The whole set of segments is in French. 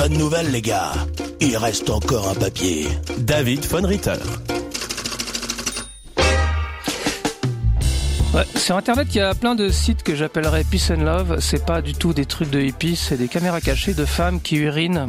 Bonne nouvelle, les gars. Il reste encore un papier. David von Ritter. Ouais, sur internet, il y a plein de sites que j'appellerais Peace and Love. C'est pas du tout des trucs de hippies, c'est des caméras cachées de femmes qui urinent.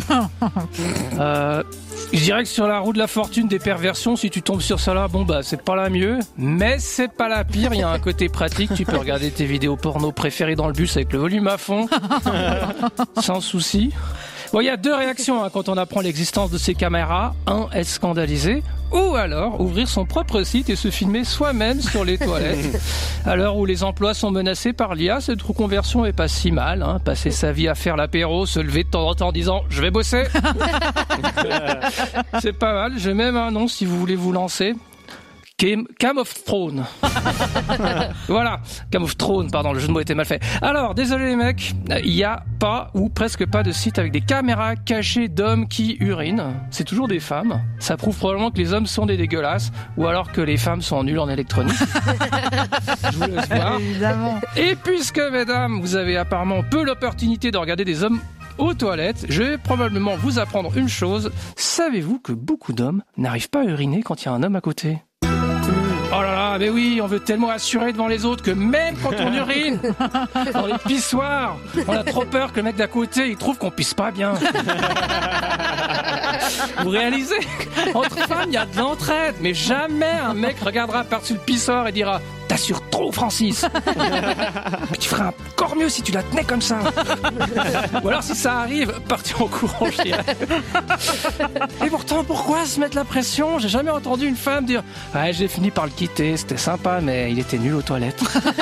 Je dirais que sur la roue de la fortune des perversions, si tu tombes sur ça là, c'est pas la mieux, mais c'est pas la pire. Il y a un côté pratique, tu peux regarder tes vidéos porno préférées dans le bus avec le volume à fond, sans souci. Bon, il y a deux réactions quand on apprend l'existence de ces caméras. Un, être scandalisé, ou alors ouvrir son propre site et se filmer soi-même sur les toilettes. À l'heure où les emplois sont menacés par l'IA, cette reconversion est pas si mal. Passer sa vie à faire l'apéro, se lever de temps en temps en disant « je vais bosser ». C'est pas mal. J'ai même un nom si vous voulez vous lancer. Cam of Throne. Voilà, Cam of Throne, pardon, le jeu de mots était mal fait. Alors, désolé les mecs, il n'y a pas ou presque pas de site avec des caméras cachées d'hommes qui urinent. C'est toujours des femmes. Ça prouve probablement que les hommes sont des dégueulasses ou alors que les femmes sont nulles en électronique. Je vous laisse voir. Évidemment. Et puisque, mesdames, vous avez apparemment peu l'opportunité de regarder des hommes aux toilettes, je vais probablement vous apprendre une chose. Savez-vous que beaucoup d'hommes n'arrivent pas à uriner quand il y a un homme à côté ? Oh là là, mais oui, on veut tellement assurer devant les autres que même quand on urine dans les pissoirs, on a trop peur que le mec d'à côté, il trouve qu'on pisse pas bien. Vous réalisez ? Entre femmes, il y a de l'entraide, mais jamais un mec regardera par-dessus le pissoir et dira « T'assures trop, Francis !» Mais tu ferais encore mieux si tu la tenais comme ça. Ou alors, si ça arrive, partir en courant, je dirais. Et pourtant, pourquoi se mettre la pression ? J'ai jamais entendu une femme dire « Ouais, j'ai fini par le quitter, c'était sympa, mais il était nul aux toilettes. »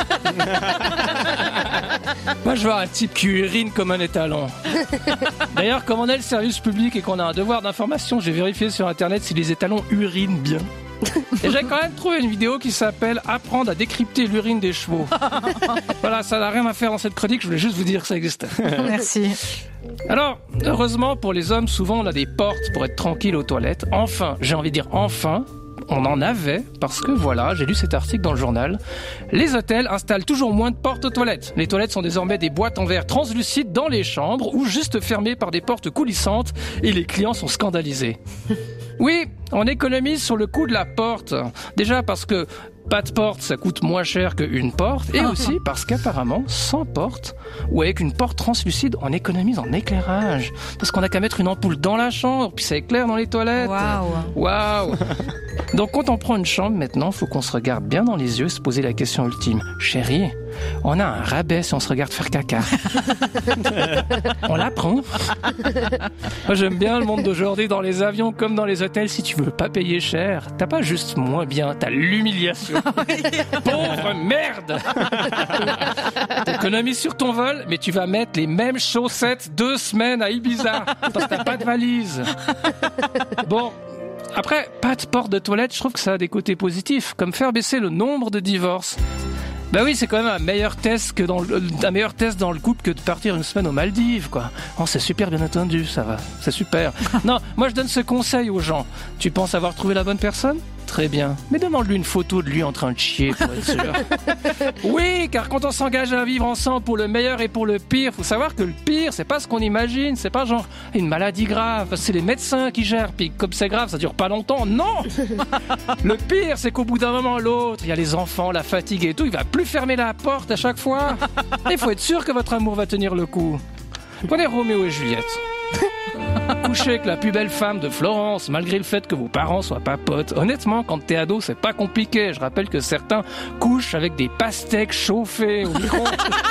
Moi, je vois un type qui urine comme un étalon. D'ailleurs, comme on est le service public et qu'on a un devoir d'information, j'ai vérifié sur Internet si les étalons urinent bien. Et j'ai quand même trouvé une vidéo qui s'appelle « Apprendre à décrypter l'urine des chevaux ». Voilà, ça n'a rien à faire dans cette chronique, je voulais juste vous dire que ça existait. Merci. Alors, heureusement pour les hommes, souvent on a des portes pour être tranquille aux toilettes. Enfin, j'ai envie de dire enfin, on en avait, parce que voilà, j'ai lu cet article dans le journal. Les hôtels installent toujours moins de portes aux toilettes. Les toilettes sont désormais des boîtes en verre translucides dans les chambres ou juste fermées par des portes coulissantes et les clients sont scandalisés. Oui, on économise sur le coût de la porte. Déjà parce que pas de porte, ça coûte moins cher qu'une porte. Et aussi parce qu'apparemment, sans porte, ou avec une porte translucide, on économise en éclairage. Parce qu'on n'a qu'à mettre une ampoule dans la chambre, puis ça éclaire dans les toilettes. Waouh. Donc quand on prend une chambre maintenant, faut qu'on se regarde bien dans les yeux, se poser la question ultime. Chérie, on a un rabais si on se regarde faire caca. On l'apprend. Moi j'aime bien le monde d'aujourd'hui dans les avions comme dans les hôtels. Si tu veux pas payer cher, t'as pas juste moins bien, t'as l'humiliation. Pauvre merde. T'économises sur ton vol, mais tu vas mettre les mêmes chaussettes 2 semaines à Ibiza parce que t'as pas de valise. Bon. Après, pas de porte de toilette, je trouve que ça a des côtés positifs, comme faire baisser le nombre de divorces. Bah oui, c'est quand même un meilleur test dans le couple que de partir une semaine aux Maldives, quoi. Oh, c'est super bien entendu, ça va, c'est super. Non, moi je donne ce conseil aux gens. Tu penses avoir trouvé la bonne personne ? Très bien. Mais demande-lui une photo de lui en train de chier pour être sûr. Oui, car quand on s'engage à vivre ensemble pour le meilleur et pour le pire, faut savoir que le pire, c'est pas ce qu'on imagine. C'est pas genre une maladie grave. C'est les médecins qui gèrent. Puis comme c'est grave, ça dure pas longtemps. Non. Le pire, c'est qu'au bout d'un moment l'autre, il y a les enfants, la fatigue et tout. Il va plus fermer la porte à chaque fois. Il faut être sûr que votre amour va tenir le coup. Prenez Roméo et Juliette. Coucher avec la plus belle femme de Florence, malgré le fait que vos parents soient pas potes. Honnêtement, quand t'es ado, c'est pas compliqué. Je rappelle que certains couchent avec des pastèques chauffées au micro.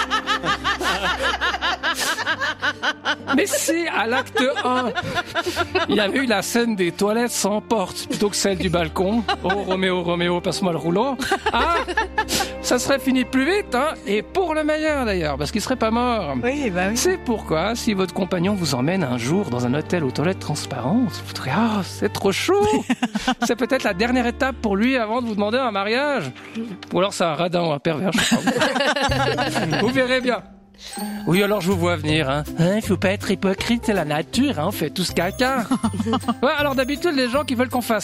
Mais si, à l'acte 1, il y avait eu la scène des toilettes sans porte plutôt que celle du balcon. Oh, Roméo, passe-moi le rouleau. Ah, ça serait fini plus vite, hein, et pour le meilleur d'ailleurs, parce qu'il serait pas mort. Oui, bah oui. C'est pourquoi, si votre compagnon vous emmène un jour dans un hôtel aux toilettes transparentes, vous direz « Ah, c'est trop chaud !» C'est peut-être la dernière étape pour lui avant de vous demander un mariage. Ou alors c'est un radin ou un pervers, je sais pas. Vous verrez bien. Oui, alors je vous vois venir, hein. Faut pas être hypocrite, c'est la nature, hein, on fait tous caca. Ouais, alors d'habitude, les gens qui veulent qu'on fasse